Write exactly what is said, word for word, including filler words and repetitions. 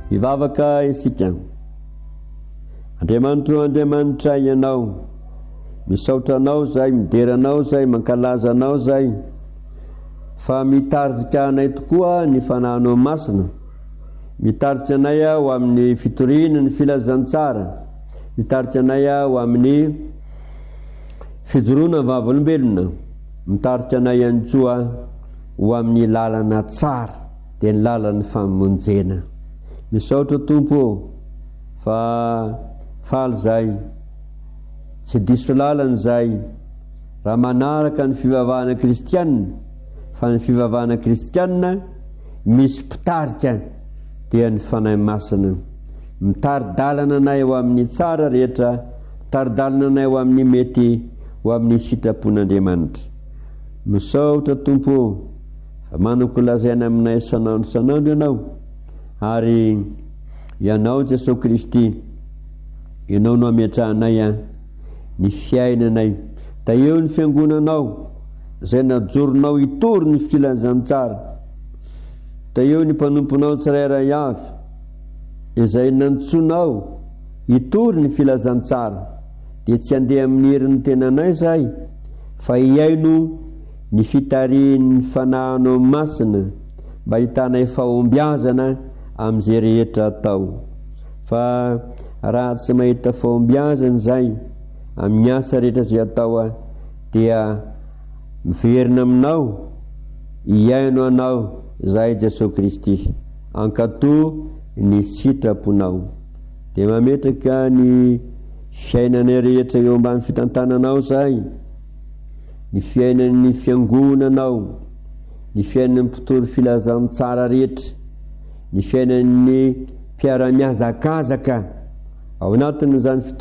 Ivavaka isika. Andriamanitro, Andriamanitra ianao, misaotra anao zay, midera anao zay, mankalaza anao zay, fa mitarika anay tokoa ny fanahinao masina, mitarika anay ho amin'ny fitoriana ny filazantsara, mitarika anay ho amin'ny fijoroana vavolombelona, mitarika anay ihany koa ho amin'ny lalana tsara, dia ny lalan'ny famonjena. Misaotra Tompo fa faly zay, tsy diso lalana zay, raha manaraka ny fivavahana kristianina, fa ny fivavahana kristianina misy mpitarika dia ny fanahy masina, mitari-dalana anay ho amin'ny tsara rehetra, mitari-dalana anay ho amin'ny mety, ho amin'ny sitrapon'Andriamanitra. Misaotra Tompo fa manoko lazaina aminay isanandro isanandro ianao, ary ianao Jesosy Kristy, ianao no ametrahanay ny fiainanay, da eo ny fiangonanao zay najoronao hitory ny filazantsara, da eo ny mpanomponao tsirairay avy izay nantsonao hitory ny filazantsara, dia tsy handeha amin'ny herin'ny tenanay zay, fa hiaino ny fitarian'ny fanahinao masina, mba hitanay fahombiazana amin'izay rehetra atao. Fa raha tsy mahita fahombiazana zay amin'ny asa rehetra zay atao, dia miverina aminao, hiaino anao zay Jesosy Kristy, ankato ny sitraponao, dia mametraka ny fiainanay rehetra eo ambany fitantananao zay, ny fiainan'ny fiangonanao, ny fiainan'ny mpitory filazantsara rehetra, ny fiainan'ny mpiara-miazakazaka ao anatin'izany